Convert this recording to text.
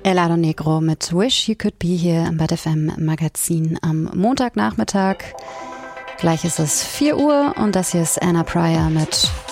Helado Negro mit Wish You Could Be hier im Bad FM Magazin am Montagnachmittag. Gleich ist es 4 Uhr und das hier ist Anna Pryor mit